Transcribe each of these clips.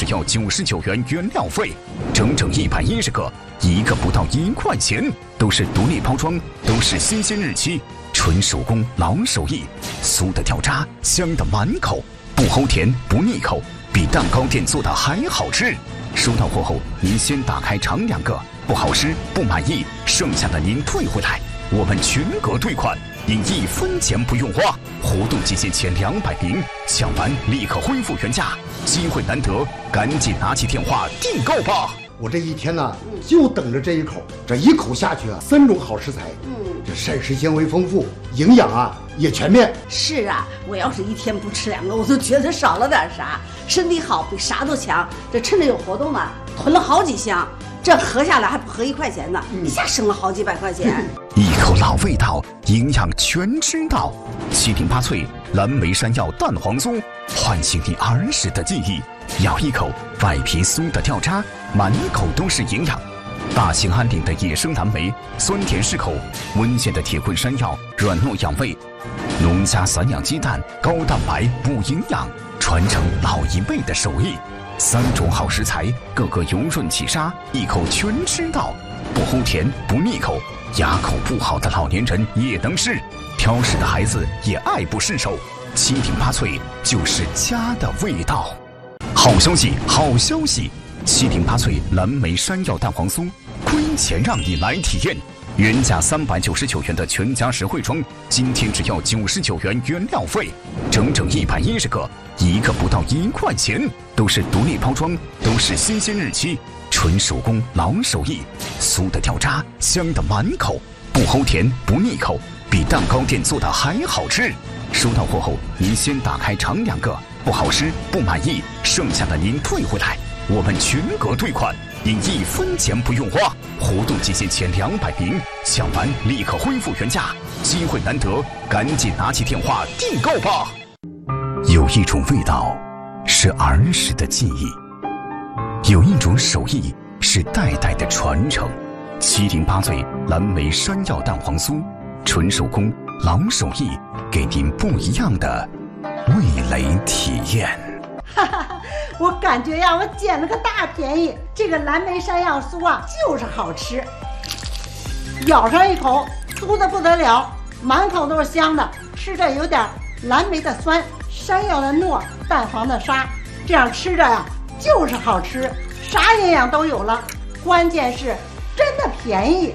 要99元原料费，整整110个，一个不到1块钱，都是独立包装，都是新鲜日期，纯手工老手艺，酥的掉渣，香的满口，不齁甜不腻口，比蛋糕店做的还好吃。收到货后，您先打开尝2个，不好吃不满意，剩下的您退回来，我们全额退款，您1分钱不用花。活动期限前200名，抢完立刻恢复原价，机会难得，赶紧拿起电话订购吧。 我这一天呢，就等着这一口，这一口下去啊，3种好食材，这膳食纤维丰富，营养啊也全面。 是啊，我要是一天不吃2个，我都觉得少了点啥。身体好比啥都强，这趁着有活动呢，囤了好几箱，这合下来还不合1块钱呢，一下省了好几百块钱。 一口老味道，营养全知道。7顶8脆蓝莓山药蛋黄酥，唤醒你儿时的记忆。咬一口，外皮酥的掉渣，满口都是营养。大兴安岭的野生蓝莓，酸甜适口；温县的铁棍山药，软糯养胃；农家散养鸡蛋，高蛋白补营养，传承老一辈的手艺。3种好食材，个个油润起沙，一口全吃到，不齁甜不腻口，牙口不好的老年人也能吃，挑食的孩子也爱不释手。7顶8脆就是家的味道。好消息，好消息！7顶8脆蓝莓山药蛋黄酥，亏钱让你来体验。原价399元的全家实惠装，今天只要99元原料费，整整110个，一个不到1块钱，都是独立包装，都是新鲜日期，纯手工老手艺，酥的掉渣，香的满口，不齁甜不腻口，比蛋糕店做的还好吃。收到货后，您先打开尝2个，不好吃不满意，剩下的您退回来，我们全额退款，您1分钱不用花。活动期限前200名，抢完立刻恢复原价，机会难得，赶紧拿起电话订购吧。有一种味道是儿时的记忆，有一种手艺是代代的传承。7顶8脆蓝莓山药蛋黄酥，纯手工老手艺，给您不一样的味蕾体验。 哈哈，我感觉呀，我捡了个大便宜。这个蓝莓山药酥啊，就是好吃，咬上一口，酥的不得了，满口都是香的，吃着有点蓝莓的酸，山药的糯，蛋黄的沙，这样吃着呀，就是好吃，啥营养都有了，关键是真的便宜。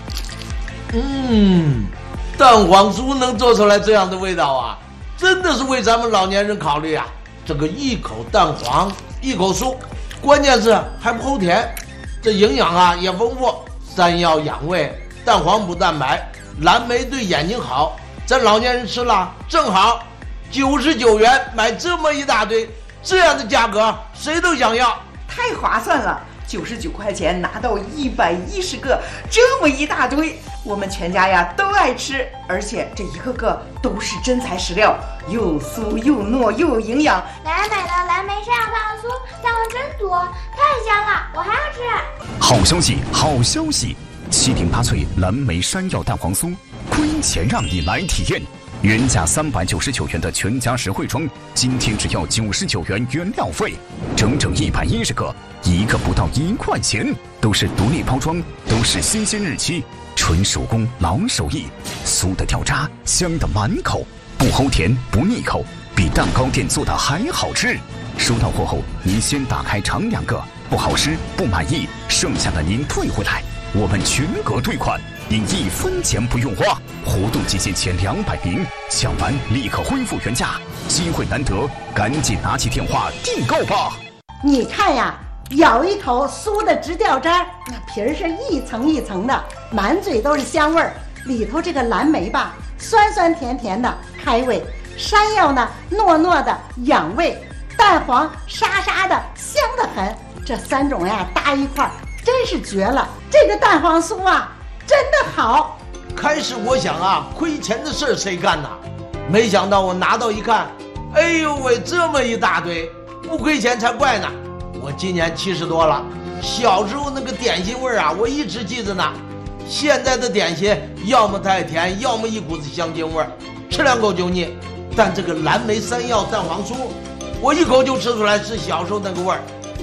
蛋黄酥能做出来这样的味道啊，真的是为咱们老年人考虑啊。这个一口蛋黄一口酥，关键是还不齁甜，这营养啊也丰富，山药养胃，蛋黄补蛋白，蓝莓对眼睛好，咱老年人吃了正好。99元买这么一大堆，这样的价格谁都想要， 太划算了！99块钱拿到110个，这么一大堆，我们全家呀都爱吃，而且这一个个都是真材实料，又酥又糯又有营养。 奶奶买的蓝莓山药蛋黄酥，蛋黄真多，太香了，我还要吃。 好消息，好消息！7顶8脆蓝莓山药蛋黄酥，亏钱让你来体验。原价399元的全家实惠装，今天只要99元原料费，整整110个，一个不到1块钱，都是独立包装，都是新鲜日期，纯手工老手艺，酥的掉渣，香的满口，不齁甜不腻口，比蛋糕店做的还好吃。收到货后，您先打开尝2个，不好吃不满意，剩下的您退回来，我们全额退款，您1分钱不用花。活动期限前200名，抢完立刻恢复原价，机会难得，赶紧拿起电话订购吧。 你看呀，咬一口酥的直掉渣，那皮儿是一层一层的，满嘴都是香味儿。里头这个蓝莓吧，酸酸甜甜的开胃；山药呢，糯糯的养胃；蛋黄沙沙的香得很。这3种呀搭一块儿，真是绝了！这个蛋黄酥啊，真的好。 开始我想啊，亏钱的事谁干呐？没想到我拿到一看，哎呦喂，这么一大堆，不亏钱才怪呢。我今年70多了，小时候那个点心味啊，我一直记着呢。现在的点心要么太甜，要么一股子香精味，吃2口就腻。但这个蓝莓山药蛋黄酥，我一口就吃出来是小时候那个味儿，